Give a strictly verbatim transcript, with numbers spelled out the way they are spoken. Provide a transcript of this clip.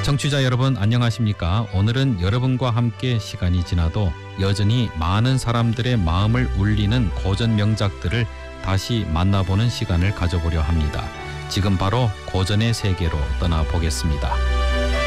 청취자 여러분 안녕하십니까? 오늘은 여러분과 함께 시간이 지나도 여전히 많은 사람들의 마음을 울리는 고전 명작들을 다시 만나보는 시간을 가져보려 합니다. 지금 바로 고전의 세계로 떠나보겠습니다.